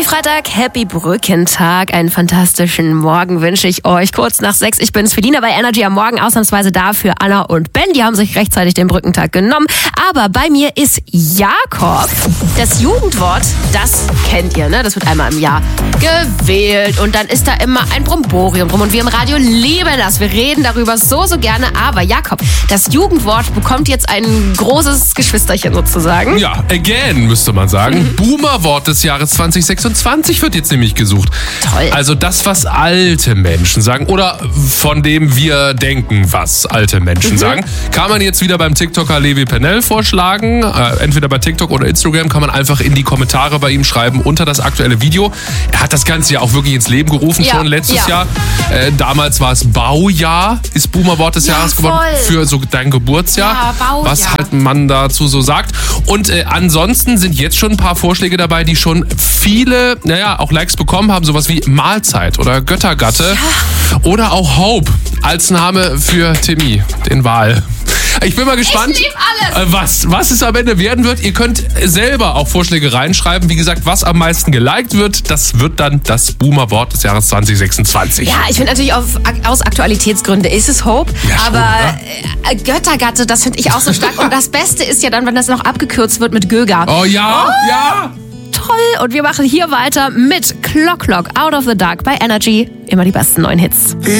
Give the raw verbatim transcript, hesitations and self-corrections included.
Freitag, Happy Brückentag. Einen fantastischen Morgen wünsche ich euch. Kurz nach sechs, ich bin Svelina bei Energy am Morgen, ausnahmsweise da für Anna und Ben. Die haben sich rechtzeitig den Brückentag genommen. Aber bei mir ist Jakob. Das Jugendwort, das kennt ihr, ne? Das wird einmal im Jahr gewählt. Und dann ist da immer ein Bromborium drum. Und wir im Radio lieben das. Wir reden darüber so, so gerne. Aber Jakob, das Jugendwort bekommt jetzt ein großes Geschwisterchen sozusagen. Ja, again müsste man sagen. Mhm. Boomer-Wort des Jahres zwanzig sechsundzwanzig wird jetzt nämlich gesucht. Toll. Also das, was alte Menschen sagen oder von dem wir denken, was alte Menschen mhm. sagen, kann man jetzt wieder beim TikToker Levi Pennell vorschlagen. Äh, entweder bei TikTok oder Instagram kann man einfach in die Kommentare bei ihm schreiben unter das aktuelle Video. Er hat das Ganze ja auch wirklich ins Leben gerufen, ja, schon letztes ja. Jahr. Äh, damals war es Baujahr, ist Boomer-Wort des ja, Jahres geworden. Für so dein Geburtsjahr. Ja, Baujahr. Was halt man dazu so sagt. Und äh, ansonsten sind jetzt schon ein paar Vorschläge dabei, die schon viele, naja, auch Likes bekommen haben. Sowas wie Mahlzeit oder Göttergatte. Ja. Oder auch Hope als Name für Timmy, den Wal. Ich bin mal gespannt, ich lieb alles. Was, was es am Ende werden wird. Ihr könnt selber auch Vorschläge reinschreiben. Wie gesagt, was am meisten geliked wird, das wird dann das Boomer-Wort des Jahres zwanzig sechsundzwanzig. Ja, ich finde natürlich auf, aus Aktualitätsgründen ist es Hope. Ja, schon, aber äh, Göttergatte, das finde ich auch so stark. Und das Beste ist ja dann, wenn das noch abgekürzt wird mit Göger. Oh ja, oh. ja. Toll. Und wir machen hier weiter mit Clock Clock Out of the Dark bei Energy. Immer die besten neuen Hits.